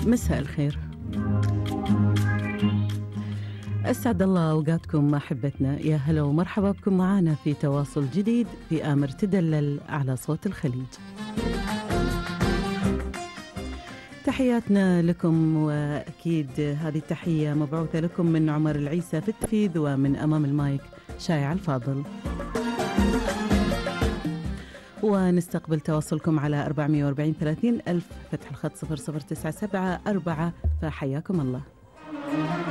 مساء الخير. أسعد الله أوقاتكم أحبتنا، يا هلا ومرحبا بكم معنا في تواصل جديد في آمر تدلل على صوت الخليج. تحياتنا لكم، وأكيد هذه التحية مبعوثة لكم من عمر العيسى في التنفيذ، ومن أمام المايك شايع الفاضل. ونستقبل تواصلكم على 440 30 ألف فتح الخط 00974، فحياكم الله.